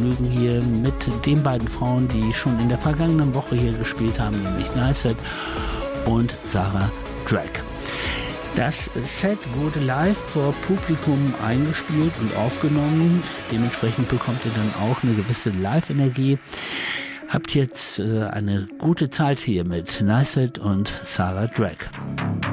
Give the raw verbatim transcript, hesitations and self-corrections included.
vergnügen hier mit den beiden Frauen, die schon in der vergangenen Woche hier gespielt haben, nämlich Nyset und Sarah Drag. Das Set wurde live vor Publikum eingespielt und aufgenommen. Dementsprechend bekommt ihr dann auch eine gewisse Live-Energie. Habt jetzt äh, eine gute Zeit hier mit Nyset und Sarah Drag.